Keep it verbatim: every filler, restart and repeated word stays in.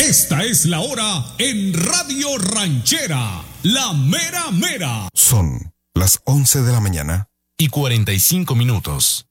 Esta es la hora en Radio Ranchera, la mera mera. Son las once de la mañana y cuarenta y cinco minutos.